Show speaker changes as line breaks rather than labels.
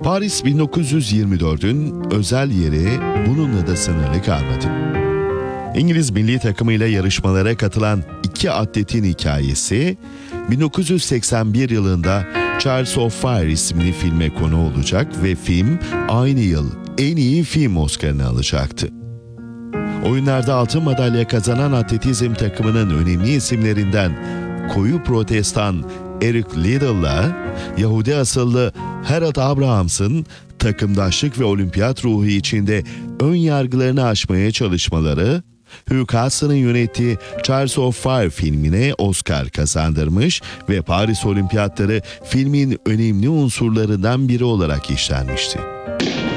Paris 1924'ün özel yeri bununla da sınırlı kalmadı. İngiliz milli takımıyla yarışmalara katılan iki atletin hikayesi 1981 yılında Chariots of Fire isimli filme konu olacak ve film aynı yıl en iyi film Oscar'ını alacaktı. Oyunlarda altın madalya kazanan atletizm takımının önemli isimlerinden koyu protestan Eric Liddell'la Yahudi asıllı Harold Abrahams'ın takımdaşlık ve olimpiyat ruhu içinde ön yargılarını aşmaya çalışmaları, Hugh Hanson'ın yönettiği Chariots of Fire filmine Oscar kazandırmış ve Paris Olimpiyatları filmin önemli unsurlarından biri olarak işlenmişti.